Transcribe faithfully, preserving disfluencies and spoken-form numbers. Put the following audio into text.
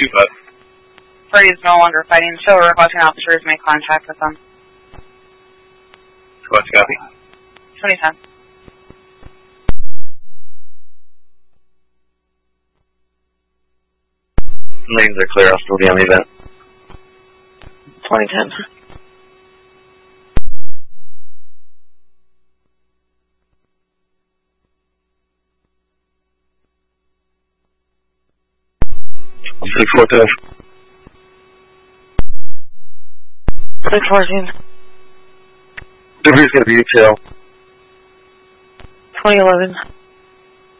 two five. Party is no longer fighting. Show requesting officers make contact with them. What's copy? twenty ten. Lanes are clear. I'll still be on the event. twenty ten. six fourteen. six fourteen. Debris is going to be detail. twenty eleven.